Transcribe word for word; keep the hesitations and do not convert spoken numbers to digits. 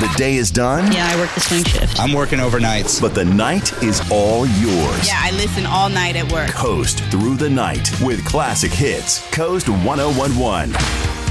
The day is done, Yeah, I work the swing shift. I'm working overnights. but the night is all yours. Yeah, I listen all night at work. Coast through the night with classic hits. Coast one oh one one.